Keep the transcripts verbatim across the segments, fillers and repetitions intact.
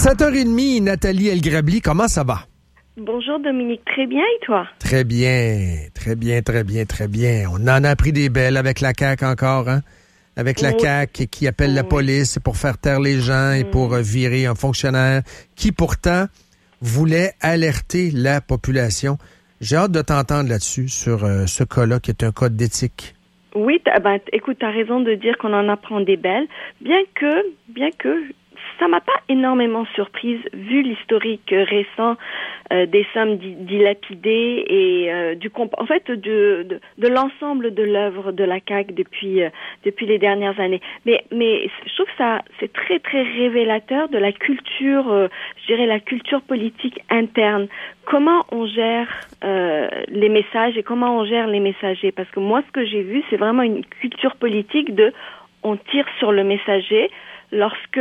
sept heures trente, Nathalie Elgrabli, comment ça va? Bonjour Dominique, très bien et toi? Très bien, très bien, très bien, très bien. On en a appris des belles avec la C A Q encore, hein? Avec la Oui. C A Q qui appelle oui. la police pour faire taire les gens et mmh. pour virer un fonctionnaire qui pourtant voulait alerter la population. J'ai hâte de t'entendre là-dessus, sur euh, ce cas-là qui est un cas d'éthique. Oui, ben, écoute, tu as raison de dire qu'on en apprend des belles, bien que, bien que, ça m'a pas énormément surprise vu l'historique récent euh, des sommes dilapidées et euh, du comp- en fait de, de, de l'ensemble de l'œuvre de la C A Q depuis euh, depuis les dernières années. Mais mais je trouve que ça c'est très très révélateur de la culture, euh, je dirais la culture politique interne. Comment on gère euh, les messages et comment on gère les messagers. Parce que moi ce que j'ai vu c'est vraiment une culture politique de on tire sur le messager lorsque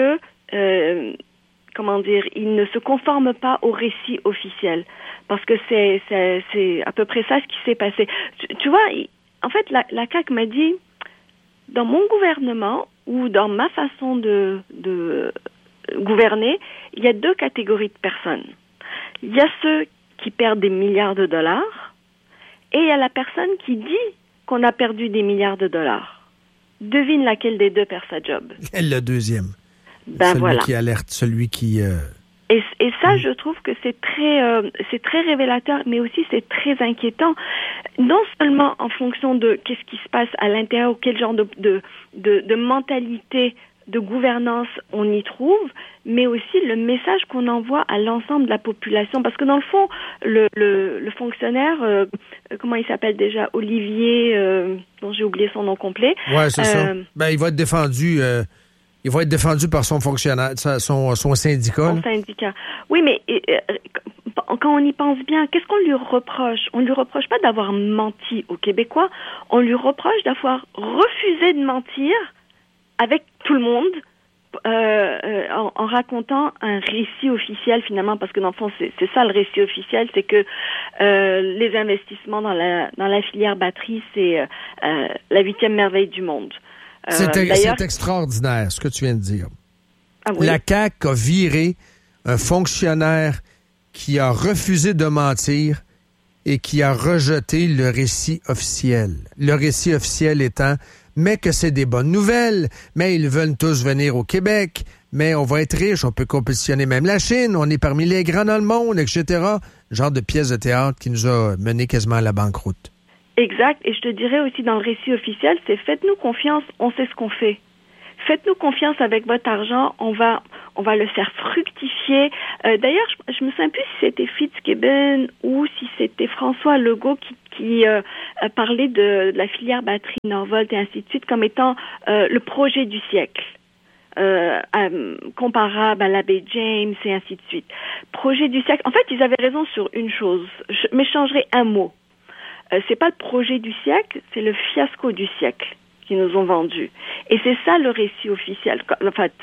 Euh, comment dire, il ne se conforme pas au récit officiel. Parce que c'est, c'est, c'est à peu près ça ce qui s'est passé. Tu, tu vois, en fait, la, la C A Q m'a dit, dans mon gouvernement ou dans ma façon de, de gouverner, il y a deux catégories de personnes. Il y a ceux qui perdent des milliards de dollars et il y a la personne qui dit qu'on a perdu des milliards de dollars. Devine laquelle des deux perd sa job. Le deuxième. Ben celui voilà. qui alerte, celui qui... Euh... Et, et ça, je trouve que c'est très, euh, c'est très révélateur, mais aussi c'est très inquiétant. Non seulement en fonction de qu'est-ce qui se passe à l'intérieur ou quel genre de, de, de, de mentalité, de gouvernance on y trouve, mais aussi le message qu'on envoie à l'ensemble de la population. Parce que dans le fond, le, le, le fonctionnaire, euh, comment il s'appelle déjà, Olivier, euh, dont j'ai oublié son nom complet. Ouais, c'est euh, ça. Ben, il va être défendu... Euh... Il va être défendu par son fonctionnaire, son, son syndicat. Son syndicat. Oui, mais euh, quand on y pense bien, qu'est-ce qu'on lui reproche? On lui reproche pas d'avoir menti aux Québécois, on lui reproche d'avoir refusé de mentir avec tout le monde euh, euh, en, en racontant un récit officiel finalement, parce que dans le fond, c'est, c'est ça le récit officiel, c'est que euh, les investissements dans la, dans la filière batterie, c'est euh, la huitième merveille du monde. Euh, c'est, c'est extraordinaire, ce que tu viens de dire. Ah oui? La C A Q a viré un fonctionnaire qui a refusé de mentir et qui a rejeté le récit officiel. Le récit officiel étant, mais que c'est des bonnes nouvelles, mais ils veulent tous venir au Québec, mais on va être riche, on peut compétitionner même la Chine, on est parmi les grands dans le monde, et cetera. Genre de pièce de théâtre qui nous a mené quasiment à la banqueroute. Exact, et je te dirais aussi dans le récit officiel, c'est faites-nous confiance, on sait ce qu'on fait. Faites-nous confiance avec votre argent, on va on va le faire fructifier. Euh, d'ailleurs, je, je me souviens plus si c'était Fitzgibbon ou si c'était François Legault qui, qui euh, parlait de, de la filière batterie Norvolt et ainsi de suite comme étant euh, le projet du siècle. Euh, euh, comparable à l'abbé James et ainsi de suite. Projet du siècle. En fait, ils avaient raison sur une chose, je, mais je changerai un mot. Euh, c'est pas le projet du siècle, c'est le fiasco du siècle qu'ils nous ont vendu. Et c'est ça le récit officiel. En fait,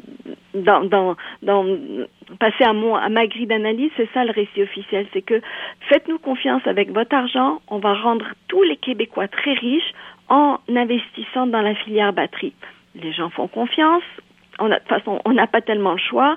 dans, dans, dans, passer à, mon, à ma grille d'analyse, c'est ça le récit officiel. C'est que faites-nous confiance avec votre argent, on va rendre tous les Québécois très riches en investissant dans la filière batterie. Les gens font confiance. On a, de toute façon, on n'a pas tellement le choix.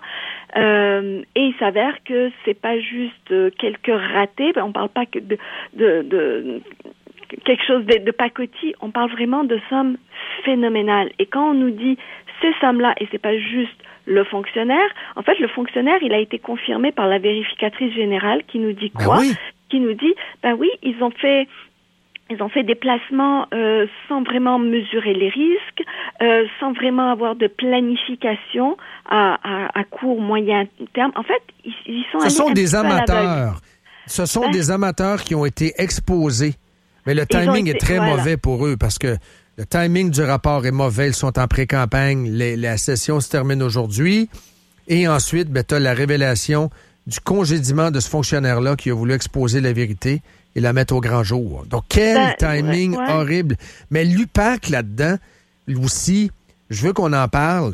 Euh, et il s'avère que c'est pas juste euh, quelques ratés. Ben, on parle pas que de, de, de quelque chose de, de pacotille. On parle vraiment de sommes phénoménales. Et quand on nous dit ces sommes-là, et c'est pas juste le fonctionnaire, en fait, le fonctionnaire, il a été confirmé par la vérificatrice générale qui nous dit quoi? Ben oui. Qui nous dit, ben oui, ils ont fait Ils ont fait des placements euh, sans vraiment mesurer les risques, euh, sans vraiment avoir de planification à, à, à court, moyen terme. En fait, ils, ils sont... Ce sont des amateurs. Ce sont ben, des amateurs qui ont été exposés. Mais le timing été, est très voilà. mauvais pour eux parce que le timing du rapport est mauvais. Ils sont en pré-campagne. Les, la session se termine aujourd'hui. Et ensuite, ben, tu as la révélation du congédiement de ce fonctionnaire-là qui a voulu exposer la vérité et la mettre au grand jour. Donc, quel ben, timing ouais, ouais. horrible. Mais l'U P A C, là-dedans, lui aussi, je veux qu'on en parle.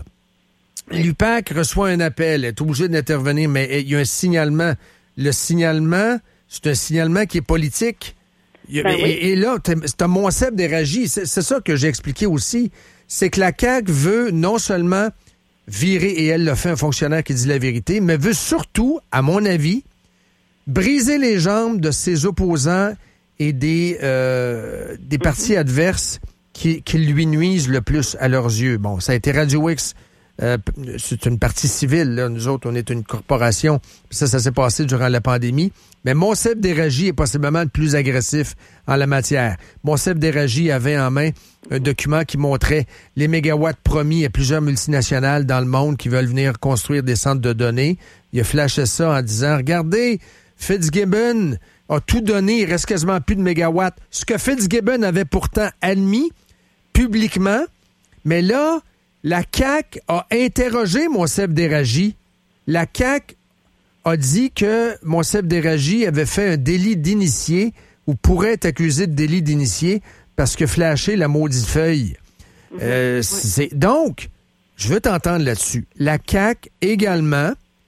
L'U P A C reçoit un appel, est obligé d'intervenir, mais il y a un signalement. Le signalement, c'est un signalement qui est politique. Ben et, oui. et là, c'est un Monseb Déragi. C'est, c'est ça que j'ai expliqué aussi. C'est que la C A Q veut non seulement virer, et elle l'a fait, un fonctionnaire qui dit la vérité, mais veut surtout, à mon avis, briser les jambes de ses opposants et des, euh, des partis adverses qui, qui lui nuisent le plus à leurs yeux. Bon, ça a été Radio X, euh, c'est une partie civile, là. Nous autres, on est une corporation. Ça, ça s'est passé durant la pandémie. Mais Monsef Déragi est possiblement le plus agressif en la matière. Monsef Déragi avait en main un document qui montrait les mégawatts promis à plusieurs multinationales dans le monde qui veulent venir construire des centres de données. Il a flashé ça en disant, regardez, Fitzgibbon a tout donné, il reste quasiment plus de mégawatts. Ce que Fitzgibbon avait pourtant admis publiquement, mais là, la C A Q a interrogé Monsef Déragi. La C A Q a dit que Monsef Déragi avait fait un délit d'initié ou pourrait être accusé de délit d'initié parce que flashé la maudite feuille. Mm-hmm. Euh, oui. c'est, donc, je veux t'entendre là-dessus. La C A Q également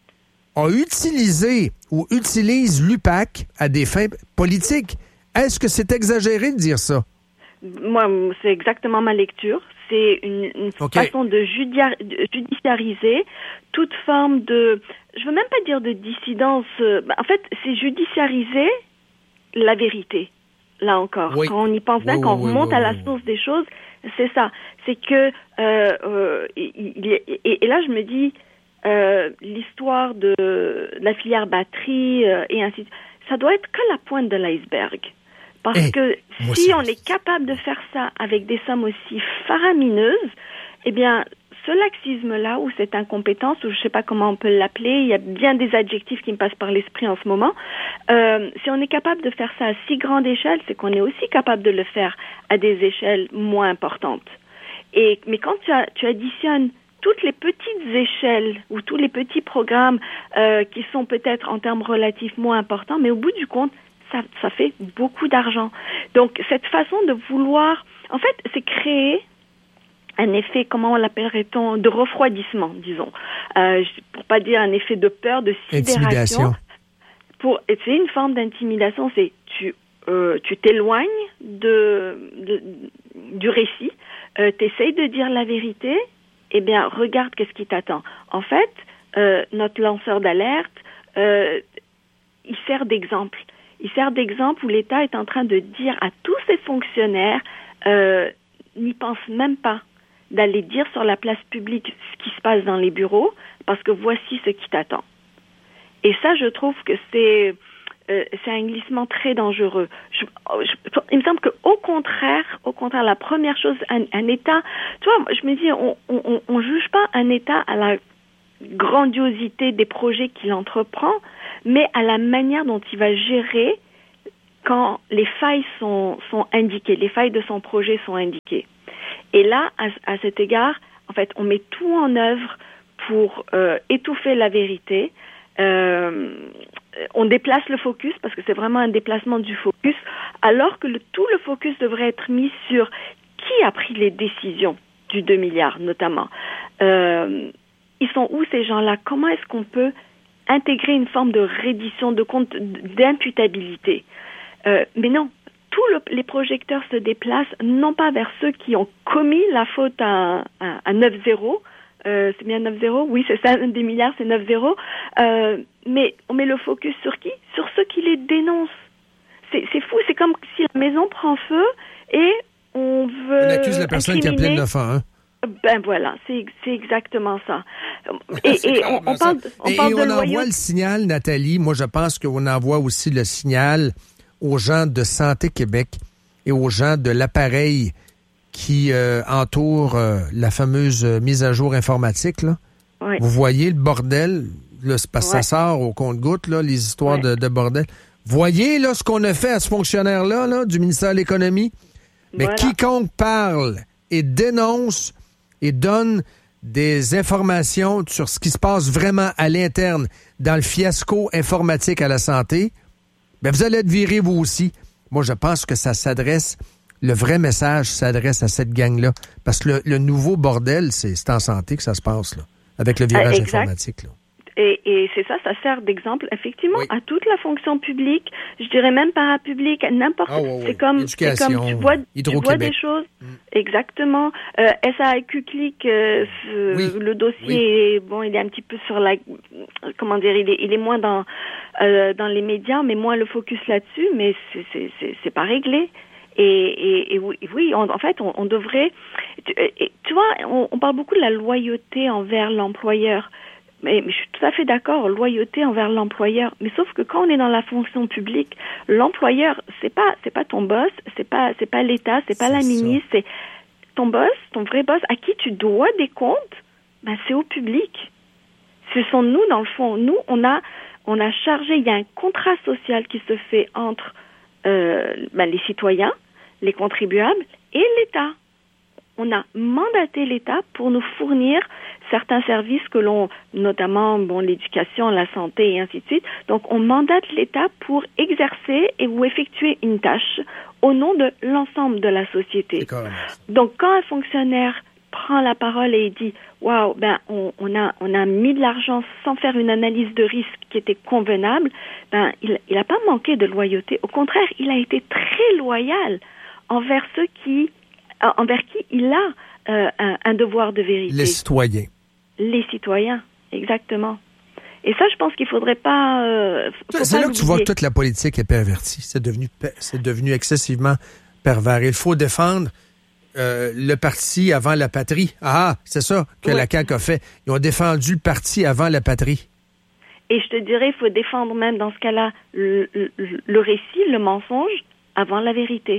a utilisé ou utilise l'U P A C à des fins politiques. Est-ce que c'est exagéré de dire ça? Moi, c'est exactement ma lecture. C'est une, une okay. façon de, judia- de judiciariser toute forme de... Je veux même pas dire de dissidence. En fait, c'est judiciariser la vérité. Là encore, oui. Quand on y pense bien, oui, quand oui, on remonte oui, à la oui. source des choses, c'est ça. C'est que... Euh, euh, il, il, et, et là, je me dis, euh, l'histoire de, de la filière batterie euh, et ainsi de suite, ça doit être que la pointe de l'iceberg. Parce hey, que si on est capable de faire ça avec des sommes aussi faramineuses, eh bien, ce laxisme-là, ou cette incompétence, ou je ne sais pas comment on peut l'appeler, il y a bien des adjectifs qui me passent par l'esprit en ce moment, euh, si on est capable de faire ça à si grande échelle, c'est qu'on est aussi capable de le faire à des échelles moins importantes. Et, mais quand tu, as, tu additionnes toutes les petites échelles ou tous les petits programmes euh, qui sont peut-être en termes relatifs moins importants, mais au bout du compte, Ça, ça fait beaucoup d'argent. Donc, cette façon de vouloir... En fait, c'est créer un effet, comment on l'appellerait-on, de refroidissement, disons. Euh, pour pas dire un effet de peur, de sidération. Pour, c'est une forme d'intimidation. C'est tu, euh, tu t'éloignes de, de, du récit, euh, t'essayes de dire la vérité, eh bien, regarde qu'est-ce qui t'attend. En fait, euh, notre lanceur d'alerte, euh, il sert d'exemple. Il sert d'exemple où l'État est en train de dire à tous ses fonctionnaires, euh, n'y pense même pas d'aller dire sur la place publique ce qui se passe dans les bureaux, parce que voici ce qui t'attend. Et ça, je trouve que c'est, euh, c'est un glissement très dangereux. Je, je, il me semble qu'au contraire, au contraire, la première chose, un, un État, tu vois, je me dis, on, on, on juge pas un État à la grandiosité des projets qu'il entreprend, mais à la manière dont il va gérer quand les failles sont, sont indiquées, les failles de son projet sont indiquées. Et là, à, à cet égard, en fait, on met tout en œuvre pour euh, étouffer la vérité. Euh, on déplace le focus, parce que c'est vraiment un déplacement du focus, alors que le, tout le focus devrait être mis sur qui a pris les décisions du deux milliards, notamment. Euh, ils sont où, ces gens-là? Comment est-ce qu'on peut intégrer une forme de reddition de compte, d'imputabilité. Euh, mais non, tous le, les projecteurs se déplacent, non pas vers ceux qui ont commis la faute à, à, à neuf zéro, euh, c'est bien neuf zéro, oui, c'est ça, un des milliards, c'est neuf zéro, euh, mais on met le focus sur qui? Sur ceux qui les dénoncent. C'est, c'est fou, c'est comme si la maison prend feu et on veut... On accuse la personne qui a appelé le neuf un un. Ben voilà, c'est, c'est exactement ça. Et, et on, on parle, on et, parle et de on loyauté. envoie le signal, Nathalie. Moi, je pense qu'on envoie aussi le signal aux gens de Santé Québec et aux gens de l'appareil qui euh, entoure euh, la fameuse euh, mise à jour informatique. Là. Oui. Vous voyez le bordel, là, c'est parce que ouais. ça sort au compte-gouttes, là, les histoires ouais. de, de bordel. Voyez là ce qu'on a fait à ce fonctionnaire-là là, du ministère de l'Économie. Mais voilà. Quiconque parle et dénonce et donne des informations sur ce qui se passe vraiment à l'interne dans le fiasco informatique à la santé, bien, vous allez être virés vous aussi. Moi, je pense que ça s'adresse, le vrai message s'adresse à cette gang-là. Parce que le, le nouveau bordel, c'est, c'est en santé que ça se passe, là, avec le virage exact. informatique. Là. Et, et c'est ça, ça sert d'exemple, effectivement, oui. à toute la fonction publique, je dirais même parapublique, n'importe. Ah, oui, oui. C'est comme, c'est comme tu vois, tu vois des choses. Mm. Exactement. Euh, S A Q Click, euh, oui. le dossier, oui. bon, il est un petit peu sur la, comment dire, il est, il est moins dans, euh, dans les médias, mais moins le focus là-dessus, mais c'est, c'est, c'est, c'est pas réglé. Et, et, et oui, oui on, en fait, on, on devrait, tu, et, tu vois, on, on parle beaucoup de la loyauté envers l'employeur. Mais, mais je suis tout à fait d'accord, loyauté envers l'employeur. Mais sauf que quand on est dans la fonction publique, l'employeur, c'est pas, c'est pas ton boss, c'est pas, c'est pas l'État, c'est pas c'est la ministre, ça. C'est ton boss, ton vrai boss, à qui tu dois des comptes. Ben c'est au public. Ce sont nous dans le fond. Nous, on a, on a chargé. Il y a un contrat social qui se fait entre euh, ben, les citoyens, les contribuables et l'État. On a mandaté l'État pour nous fournir certains services que l'on, notamment bon l'éducation, la santé et ainsi de suite. Donc, on mandate l'État pour exercer et ou effectuer une tâche au nom de l'ensemble de la société. Donc, quand un fonctionnaire prend la parole et dit « Waouh, ben on, on a on a mis de l'argent sans faire une analyse de risque qui était convenable », ben il il a pas manqué de loyauté. Au contraire, il a été très loyal envers ceux qui envers qui il a euh, un, un devoir de vérité. Les citoyens. Les citoyens, exactement. Et ça, je pense qu'il faudrait pas. Euh, faut c'est pas là l'oublier. que tu vois que toute la politique est pervertie. C'est devenu, c'est devenu excessivement pervers. Il faut défendre euh, le parti avant la patrie. Ah, c'est ça que oui. la C A Q a fait. Ils ont défendu le parti avant la patrie. Et je te dirais, il faut défendre même dans ce cas-là le, le, le récit, le mensonge avant la vérité.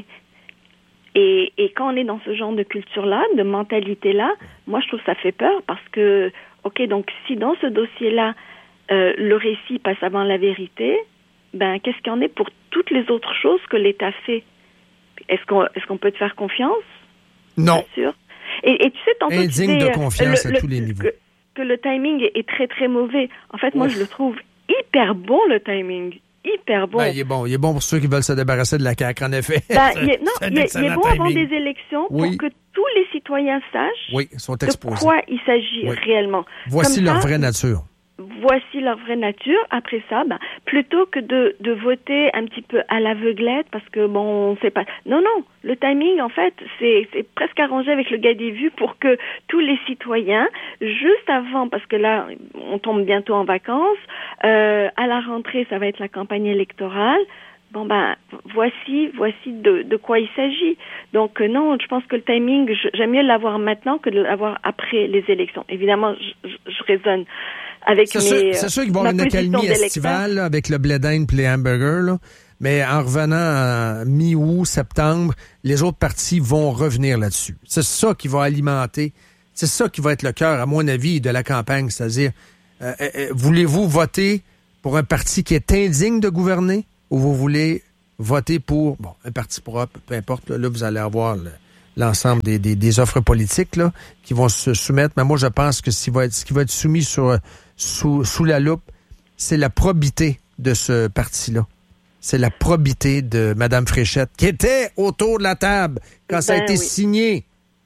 Et, et quand on est dans ce genre de culture-là, de mentalité-là, moi, je trouve que ça fait peur parce que, OK, donc si dans ce dossier-là, euh, le récit passe avant la vérité, ben qu'est-ce qu'il y en est pour toutes les autres choses que l'État fait? Est-ce qu'on, est-ce qu'on peut te faire confiance? Non. Bien sûr. Et, et tu sais, tantôt, indigne tu disais, de confiance le, à le, tous les niveaux. Que, que le timing est très, très mauvais. En fait, moi, Ouf. je le trouve hyper bon, le timing. Hyper bon. Ben, il est bon. Il est bon pour ceux qui veulent se débarrasser de la C A Q, en effet. Ben, il est, non, il est, il est bon timing. Avant des élections oui. pour que tous les citoyens sachent oui, sont exposés. de quoi il s'agit oui. réellement. Voici Comme leur ça, vraie nature. Voici leur vraie nature. Après ça, ben, plutôt que de, de voter un petit peu à l'aveuglette, parce que bon, on sait pas. Non, non. Le timing, en fait, c'est, c'est presque arrangé avec le gars des vues pour que tous les citoyens, juste avant, parce que là, on tombe bientôt en vacances, euh, à la rentrée, ça va être la campagne électorale. Bon ben voici voici de, de quoi il s'agit. Donc euh, non, je pense que le timing, je, j'aime mieux l'avoir maintenant que de l'avoir après les élections. Évidemment, je, je, je raisonne avec c'est mes. Sûr, c'est sûr qu'il va y avoir une accalmie estivale là, avec le blé d'Inde et les hamburgers, là. Mais en revenant à mi-août, septembre, les autres partis vont revenir là-dessus. C'est ça qui va alimenter, c'est ça qui va être le cœur, à mon avis, de la campagne. C'est-à-dire, euh, euh, voulez-vous voter pour un parti qui est indigne de gouverner? Ou vous voulez voter pour bon un parti propre, peu importe, là, là vous allez avoir le, l'ensemble des, des, des offres politiques là, qui vont se soumettre. Mais moi, je pense que ce qui va être, ce qui va être soumis sur, sous, sous la loupe, c'est la probité de ce parti-là. C'est la probité de Mme Fréchette, qui était autour de la table quand ben ça a été oui. signé.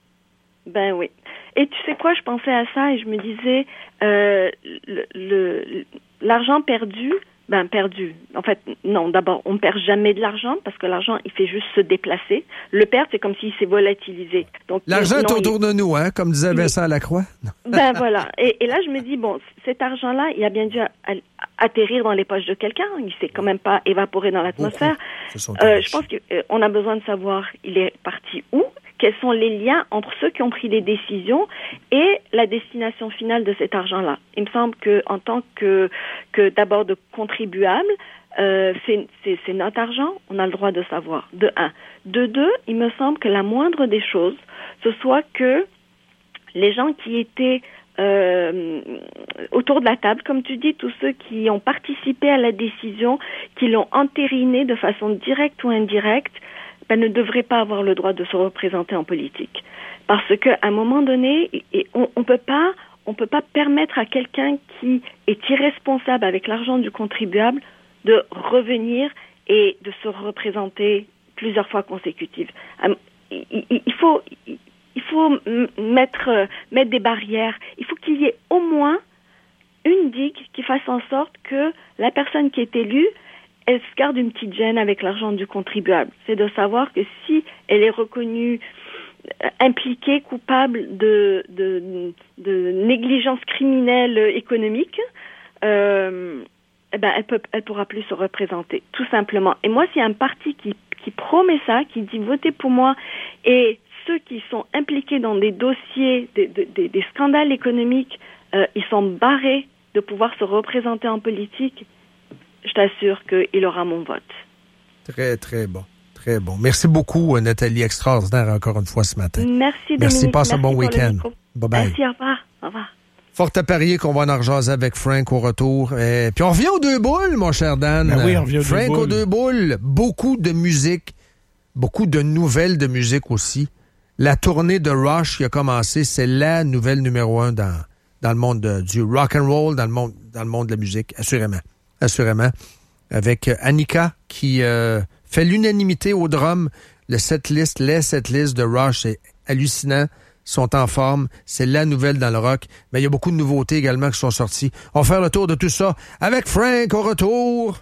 Ben oui. Et tu sais quoi, je pensais à ça et je me disais, euh, le, le, l'argent perdu... Ben, perdu. En fait, non, d'abord, on ne perd jamais de l'argent parce que l'argent, il fait juste se déplacer. Le perdre, c'est comme s'il s'est volatilisé. Donc, l'argent non, est autour il... de nous, hein, comme disait Vincent Lacroix. Ben voilà. Et, et là, je me dis, bon, cet argent-là, il a bien dû atterrir dans les poches de quelqu'un. Il s'est quand même pas évaporé dans l'atmosphère. Euh, je pense qu'on a besoin de savoir, il est parti où? Quels sont les liens entre ceux qui ont pris des décisions et la destination finale de cet argent-là. Il me semble que, en tant que, que d'abord de contribuable, euh, c'est, c'est, c'est notre argent, on a le droit de savoir, de un. De deux, il me semble que la moindre des choses, ce soit que les gens qui étaient euh, autour de la table, comme tu dis, tous ceux qui ont participé à la décision, qui l'ont entérinée de façon directe ou indirecte, ben, ne devrait pas avoir le droit de se représenter en politique. Parce qu'à un moment donné, on ne peut pas, on peut pas permettre à quelqu'un qui est irresponsable avec l'argent du contribuable de revenir et de se représenter plusieurs fois consécutives. Il faut, il faut mettre, mettre des barrières. Il faut qu'il y ait au moins une digue qui fasse fasse en sorte que la personne qui est élue, elle se garde une petite gêne avec l'argent du contribuable. C'est de savoir que si elle est reconnue impliquée, coupable de, de, de négligence criminelle économique, euh, eh ben, elle peut, elle pourra plus se représenter, tout simplement. Et moi, s'il y a un parti qui, qui promet ça, qui dit votez pour moi, et ceux qui sont impliqués dans des dossiers, des, des, des scandales économiques, euh, ils sont barrés de pouvoir se représenter en politique, je t'assure qu'il aura mon vote. Très, très bon. Très bon. Merci beaucoup, Nathalie. Extraordinaire encore une fois ce matin. Merci, Dominique. Merci, passe un bon week-end. Bye-bye. Merci, au revoir. Au revoir. Fort à parier qu'on va en rejaser avec Frank au retour. Et puis on revient aux deux boules, mon cher Dan. Ben oui, on revient aux Frank deux boules. aux deux boules. Beaucoup de musique, beaucoup de nouvelles de musique aussi. La tournée de Rush qui a commencé, c'est la nouvelle numéro un dans, dans le monde de, du rock and roll, dans le monde, dans le monde de la musique, assurément. Assurément. Avec Annika qui euh, fait l'unanimité au drum. Le setlist, les setlists de Rush, c'est hallucinant. Ils sont en forme. C'est la nouvelle dans le rock. Mais il y a beaucoup de nouveautés également qui sont sorties. On va faire le tour de tout ça avec Frank au retour.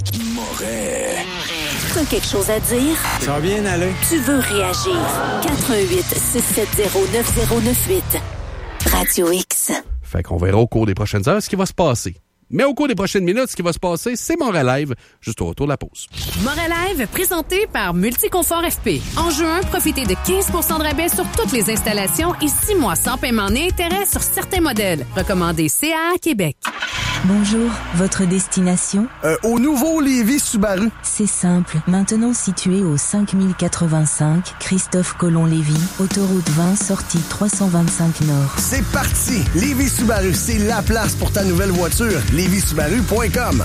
Moret. T'as quelque chose à dire? Ça va bien aller. Tu veux réagir? quatre un huit, six sept zéro, neuf zéro neuf huit. Radio X. Fait qu'on verra au cours des prochaines heures ce qui va se passer. Mais au cours des prochaines minutes, ce qui va se passer, c'est Moret Live, juste au retour de la pause. Moret Live, présenté par Multiconfort F P. En juin, profitez de quinze pour cent de rabais sur toutes les installations et six mois sans paiement ni intérêt sur certains modèles. Recommandé C A A Québec. Bonjour, votre destination? Euh, au nouveau Lévis Subaru. C'est simple. Maintenant situé au cinq mille quatre-vingt-cinq, Christophe Colomb-Lévis, autoroute vingt, sortie trois cent vingt-cinq Nord. C'est parti! Lévis Subaru, c'est la place pour ta nouvelle voiture. lévis subaru point com.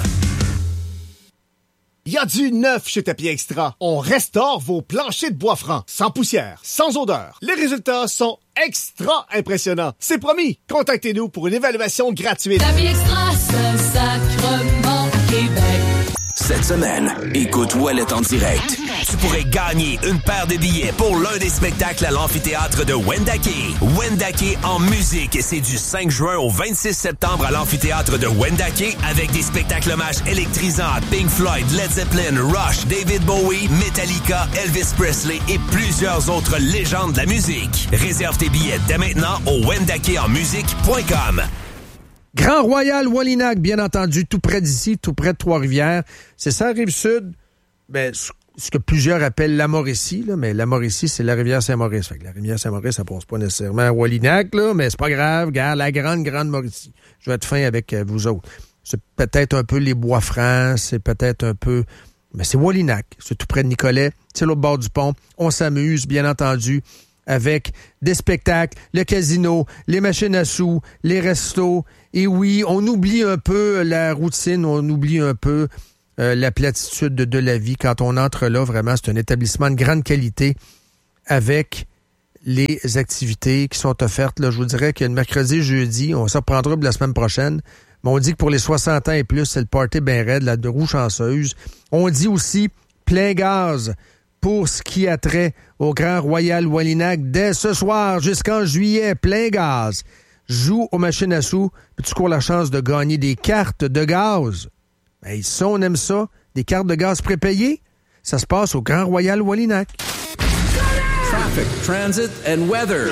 Il y a du neuf chez Tapis Extra. On restaure vos planchers de bois franc, sans poussière, sans odeur. Les résultats sont extra impressionnants. C'est promis. Contactez-nous pour une évaluation gratuite. Tapis Extra, Saint-Sacrement, Québec. Cette semaine, écoute Ouellet en direct. Tu pourrais gagner une paire de billets pour l'un des spectacles à l'amphithéâtre de Wendake. Wendake en musique, c'est du cinq juin au vingt-six septembre à l'amphithéâtre de Wendake avec des spectacles hommages électrisants à Pink Floyd, Led Zeppelin, Rush, David Bowie, Metallica, Elvis Presley et plusieurs autres légendes de la musique. Réserve tes billets dès maintenant au wendake en musique point com. Grand Royal Wallinac, bien entendu, tout près d'ici, tout près de Trois-Rivières. C'est ça, Rive-Sud, ben, ce que plusieurs appellent la Mauricie, là, mais la Mauricie, c'est la rivière Saint-Maurice. Fait que la rivière Saint-Maurice, ça passe pas nécessairement à Wallinac, là, mais c'est pas grave. Regarde, la grande, grande Mauricie. Je vais être fin avec euh, vous autres. C'est peut-être un peu les Bois-Francs, c'est peut-être un peu... Mais c'est Wallinac, c'est tout près de Nicolet, c'est l'autre bord du pont. On s'amuse, bien entendu, avec des spectacles, le casino, les machines à sous, les restos. Et oui, on oublie un peu la routine, on oublie un peu euh, la platitude de, de la vie. Quand on entre là, vraiment, c'est un établissement de grande qualité avec les activités qui sont offertes. Là, je vous dirais qu'il y a le mercredi, jeudi, on s'en reprendra pour la semaine prochaine. Mais on dit que pour les soixante ans et plus, c'est le party bien raide, la de roue chanceuse. On dit aussi plein gaz pour ce qui a trait au Grand Royal Wallinac dès ce soir jusqu'en juillet, plein gaz. Joue aux machines à sous, puis tu cours la chance de gagner des cartes de gaz. Ben, ça, on aime ça. Des cartes de gaz prépayées. Ça se passe au Grand Royal Wallinac. Traffic, transit and weather.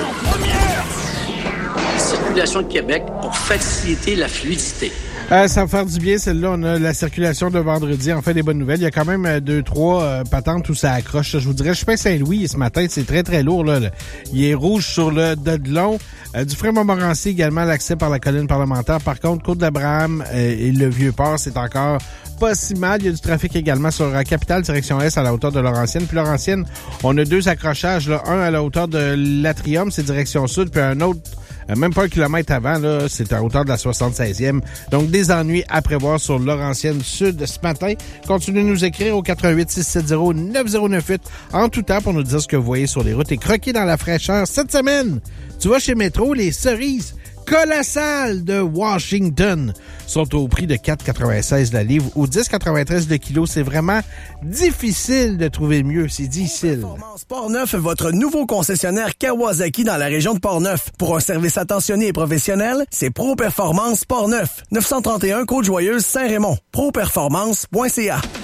Circulation de Québec pour faciliter la fluidité. Euh, ça va faire du bien, celle-là. On a la circulation de vendredi. En fait, des bonnes nouvelles. Il y a quand même euh, deux, trois euh, patentes où ça accroche. Je vous dirais, je fais Saint-Louis ce matin. C'est très, très lourd. Là. Il est rouge sur le Dodelon. Euh, du Fremont-Montmorency également, l'accès par la colline parlementaire. Par contre, Côte-d'Abraham euh, et le Vieux-Port, c'est encore pas si mal. Il y a du trafic également sur la Capitale, direction Est, à la hauteur de Laurentienne. Puis Laurentienne, on a deux accrochages. Là. Un à la hauteur de l'Atrium, c'est direction Sud. Puis un autre... Même pas un kilomètre avant, là, c'est à hauteur de la soixante-seizième. Donc, des ennuis à prévoir sur Laurentienne Sud ce matin. Continuez de nous écrire au quatre un huit, six sept zéro, neuf zéro neuf huit en tout temps pour nous dire ce que vous voyez sur les routes et croquer dans la fraîcheur cette semaine. Tu vas chez Métro, les cerises, colossales de Washington sont au prix de quatre virgule quatre-vingt-seize la livre ou dix virgule quatre-vingt-treize le kilo. C'est vraiment difficile de trouver mieux. C'est difficile. Portneuf, votre nouveau concessionnaire Kawasaki dans la région de Portneuf. Pour un service attentionné et professionnel, c'est Pro Performance Portneuf. neuf cent trente et un Côte-Joyeuse, Saint-Raymond. pro performance point c a.